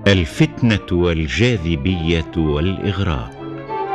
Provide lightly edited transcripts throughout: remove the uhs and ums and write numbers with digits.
الفتنة والجاذبية والإغراء.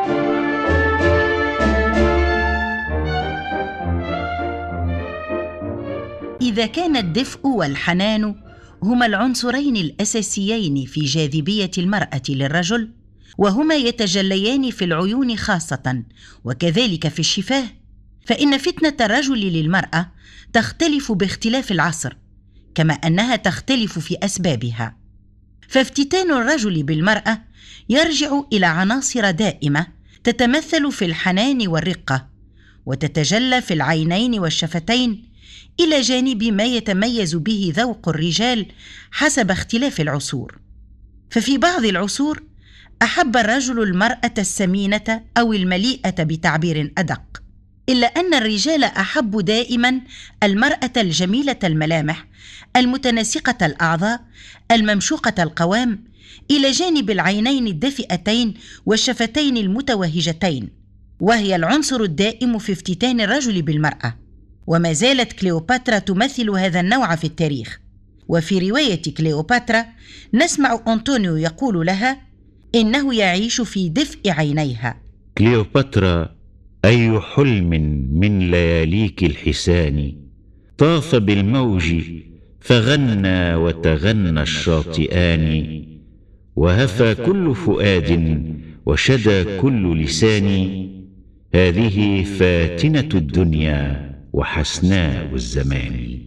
إذا كان الدفء والحنان هما العنصرين الأساسيين في جاذبية المرأة للرجل، وهما يتجليان في العيون خاصة وكذلك في الشفاه، فإن فتنة الرجل للمرأة تختلف باختلاف العصر، كما أنها تختلف في أسبابها. فافتتان الرجل بالمرأة يرجع إلى عناصر دائمة تتمثل في الحنان والرقة، وتتجلى في العينين والشفتين، إلى جانب ما يتميز به ذوق الرجال حسب اختلاف العصور. ففي بعض العصور أحب الرجل المرأة السمينة أو المليئة بتعبير أدق، إلا أن الرجال أحبوا دائما المرأة الجميلة الملامح، المتناسقة الأعضاء، الممشوقة القوام، إلى جانب العينين الدافئتين والشفتين المتوهجتين، وهي العنصر الدائم في افتتان الرجل بالمرأة. وما زالت كليوباترا تمثل هذا النوع في التاريخ. وفي رواية كليوباترا نسمع أنطونيو يقول لها إنه يعيش في دفء عينيها. كليوباترا أي حلم من لياليك الحسان، طاف بالموج فغنى وتغنى الشاطئان، وهفى كل فؤاد وشدى كل لسان، هذه فاتنة الدنيا وحسناء الزمان.